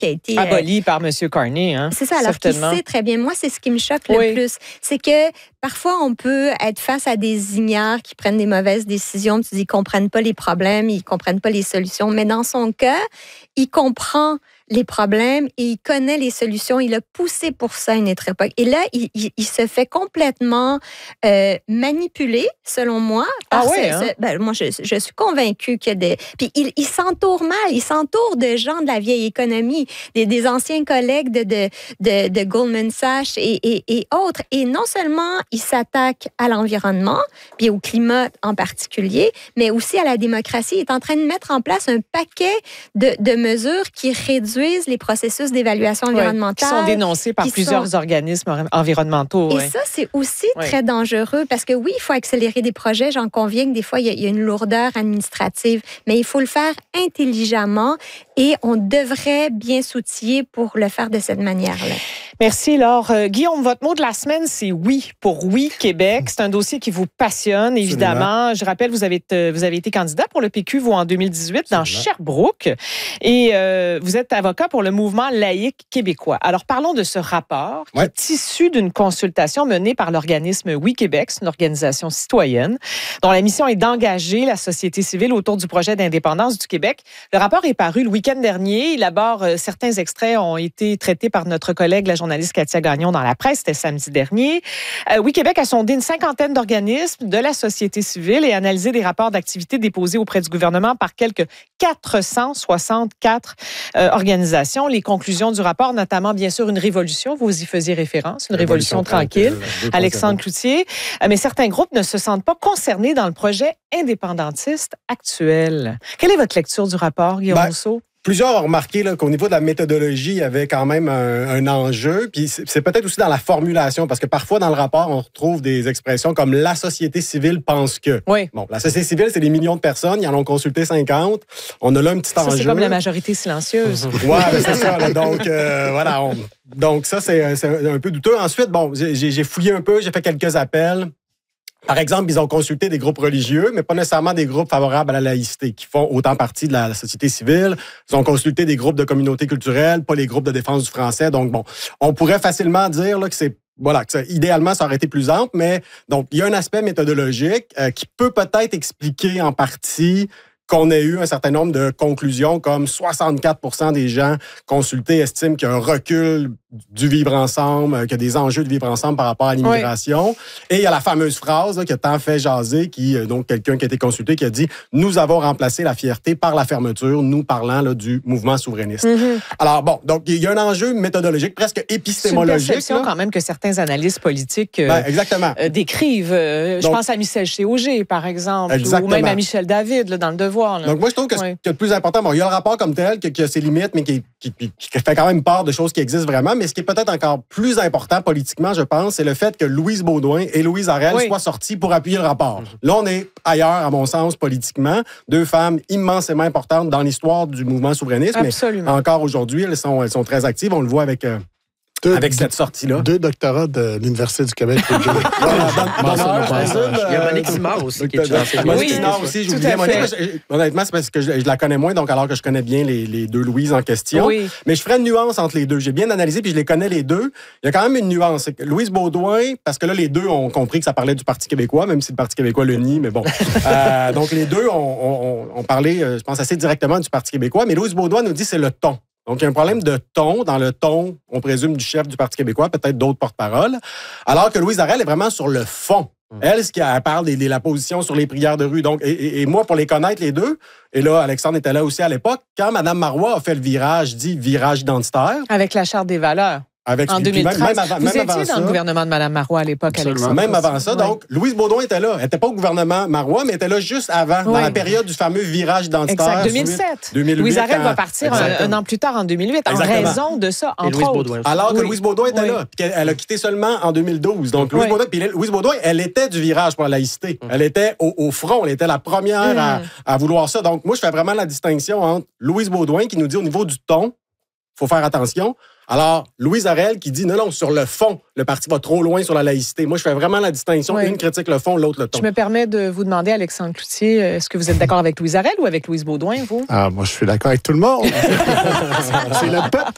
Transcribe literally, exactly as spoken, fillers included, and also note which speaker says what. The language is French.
Speaker 1: qui a été...
Speaker 2: Aboli euh, par M. Carney, hein?
Speaker 1: C'est ça, alors qu'il sait très bien. Moi, c'est ce qui me choque le oui. plus. C'est que parfois, on peut être face à des ignares qui prennent des mauvaises décisions, tu dis, ils ne comprennent pas les problèmes, ils ne comprennent pas les solutions. Mais dans son cas, il comprend les problèmes et il connaît les solutions. Il a poussé pour ça à une autre époque. Et là, il, il, il se fait complètement euh, manipuler, selon moi.
Speaker 2: Par
Speaker 1: ah
Speaker 2: oui,
Speaker 1: ce,
Speaker 2: hein?
Speaker 1: ce, ben, moi, je, je suis convaincue qu'il y a des... Puis il, il s'entoure mal. Il s'entoure de gens de la vieille économie, des, des anciens collègues de, de, de, de Goldman Sachs et, et, et autres. Et non seulement il s'attaque à l'environnement, puis au climat en particulier, mais aussi à la démocratie. Il est en train de mettre en place un paquet de, de mesures qui réduisent les processus d'évaluation environnementale.
Speaker 2: Ouais, qui sont dénoncés par plusieurs sont... organismes environnementaux.
Speaker 1: Et
Speaker 2: ouais.
Speaker 1: ça, c'est aussi
Speaker 2: ouais.
Speaker 1: très dangereux parce que oui, il faut accélérer des projets. J'en conviens que des fois, il y a, il y a une lourdeur administrative, mais il faut le faire intelligemment et on devrait bien s'outiller pour le faire de cette manière-là.
Speaker 2: Merci, Laure. Euh, Guillaume, votre mot de la semaine, c'est oui pour Oui Québec. C'est un dossier qui vous passionne, évidemment. Absolument. Je rappelle, vous avez, été, vous avez été candidat pour le P Q, vous, en deux mille dix-huit, Absolument. Dans Sherbrooke. Et euh, vous êtes avocat pour le mouvement laïque québécois. Alors, parlons de ce rapport qui ouais. est issu d'une consultation menée par l'organisme Oui Québec. C'est une organisation citoyenne dont la mission est d'engager la société civile autour du projet d'indépendance du Québec. Le rapport est paru le week-end dernier. D'abord, euh, certains extraits ont été traités par notre collègue, la journaliste Katia Gagnon, dans la presse. C'était samedi dernier. Euh, Oui Québec a sondé une cinquantaine d'organismes de la société civile et analysé des rapports d'activité déposés auprès du gouvernement par quelques quatre cent soixante-quatre euh, organisations. Les conclusions du rapport, notamment, bien sûr, une révolution, vous y faisiez référence, une révolution, révolution tranquille, tranquille. Alexandre Cloutier. Euh, mais certains groupes ne se sentent pas concernés dans le projet indépendantiste actuel. Quelle est votre lecture du rapport, Guillaume ben, Rousseau?
Speaker 3: Plusieurs ont remarqué là, qu'au niveau de la méthodologie, il y avait quand même un, un enjeu. Puis c'est, c'est peut-être aussi dans la formulation, parce que parfois dans le rapport, on retrouve des expressions comme « la société civile pense que ».
Speaker 2: Oui.
Speaker 3: Bon, la société civile, c'est des millions de personnes. Ils en ont consulté cinquante. On a là un petit
Speaker 2: ça,
Speaker 3: enjeu.
Speaker 2: C'est comme la majorité silencieuse.
Speaker 3: Oui, c'est ça. Là, donc, euh, voilà. On, donc ça, c'est, c'est un peu douteux. Ensuite, bon, j'ai, j'ai fouillé un peu, j'ai fait quelques appels. Par exemple, ils ont consulté des groupes religieux, mais pas nécessairement des groupes favorables à la laïcité, qui font autant partie de la société civile. Ils ont consulté des groupes de communautés culturelles, pas les groupes de défense du français. Donc, bon, on pourrait facilement dire là, que c'est Voilà, que ça, idéalement, ça aurait été plus ample, mais donc, il y a un aspect méthodologique euh, qui peut peut-être expliquer en partie qu'on ait eu un certain nombre de conclusions, comme soixante-quatre pour cent des gens consultés estiment qu'il y a un recul du vivre ensemble, qu'il y a des enjeux de vivre ensemble par rapport à l'immigration. Oui. Et il y a la fameuse phrase là, qui a tant fait jaser, qui donc quelqu'un qui a été consulté, qui a dit « Nous avons remplacé la fierté par la fermeture, nous parlant là, du mouvement souverainiste. Mm-hmm. » Alors bon, donc il y a un enjeu méthodologique, presque épistémologique.
Speaker 2: C'est une perception là. Quand même que certains analystes politiques euh,
Speaker 3: ben, exactement.
Speaker 2: Euh, décrivent. Euh, donc, je pense à Michel Chéauger, par exemple, exactement. Ou même à Michel David, là, dans Le Devoir. Là.
Speaker 3: Donc moi, je trouve que oui. ce qui est le plus important, bon, il y a le rapport comme tel, qui, qui a ses limites, mais qui, qui, qui, qui fait quand même part de choses qui existent vraiment. Mais ce qui est peut-être encore plus important politiquement, je pense, c'est le fait que Louise Baudouin et Louise Arel oui. soient sorties pour appuyer le rapport. Mm-hmm. Là, on est ailleurs, à mon sens, politiquement. Deux femmes immensément importantes dans l'histoire du mouvement souverainiste.
Speaker 2: Absolument.
Speaker 3: Mais encore aujourd'hui, elles sont, elles sont très actives. On le voit avec... Euh, Deux, avec cette sortie-là.
Speaker 4: Deux doctorats de l'Université du Québec.
Speaker 3: Il
Speaker 5: y a Monique Simard aussi qui est là.
Speaker 3: Monique Simard aussi, j'oubliais Monique. Honnêtement, c'est parce que je, je la connais moins, donc alors que je connais bien les, les deux Louises en question. Oui. Mais je ferai une nuance entre les deux. J'ai bien analysé, puis je les connais les deux. Il y a quand même une nuance. Louise Baudouin, parce que là, les deux ont compris que ça parlait du Parti québécois, même si le Parti québécois le nie, mais bon. euh, donc, les deux ont, ont, ont parlé, je pense, assez directement du Parti québécois. Mais Louise Baudouin nous dit que c'est le ton. Donc, il y a un problème de ton, dans le ton, on présume, du chef du Parti québécois, peut-être d'autres porte-paroles, alors que Louise Arel est vraiment sur le fond. Elle, ce qui elle parle de la position sur les prières de rue. Donc, et, et, et moi, pour les connaître, les deux, et là, Alexandre était là aussi à l'époque, quand Mme Marois a fait le virage, dit virage identitaire.
Speaker 2: Avec la Charte des valeurs.
Speaker 3: Avec
Speaker 2: en deux mille treize.
Speaker 3: Même, même avant,
Speaker 2: Vous
Speaker 3: même
Speaker 2: étiez
Speaker 3: avant
Speaker 2: dans
Speaker 3: ça,
Speaker 2: le gouvernement de Mme Marois à l'époque, Alexandre.
Speaker 3: Même avant ça. Donc, oui. Louise Baudouin était là. Elle n'était pas au gouvernement Marois, mais elle était là juste avant, oui. dans la période du fameux virage identitaire.
Speaker 2: Exact. deux mille sept. deux mille huit, Louise Arel quand... va partir un, un an plus tard, en deux mille huit, Exactement. En raison de ça, entre
Speaker 5: Louise
Speaker 2: autres.
Speaker 5: Baudouin.
Speaker 3: Alors que
Speaker 2: oui.
Speaker 3: Louise Baudouin était oui. là. Puis elle a quitté seulement en deux mille douze. Donc, Louise, oui. Baudouin, puis Louise Baudouin, elle était du virage pour la laïcité. Mm. Elle était au, au front. Elle était la première mm. à, à vouloir ça. Donc, moi, je fais vraiment la distinction entre Louise Baudouin, qui nous dit au niveau du ton, il faut faire attention. Alors, Louise Arel qui dit non, non, sur le fond, le parti va trop loin sur la laïcité. Moi, je fais vraiment la distinction. Oui. Une critique le fond, l'autre le ton.
Speaker 2: Je me permets de vous demander, Alexandre Cloutier, est-ce que vous êtes d'accord avec Louise Arel ou avec Louise Baudouin, vous?
Speaker 4: Ah, moi, je suis d'accord avec tout le monde. C'est le peuple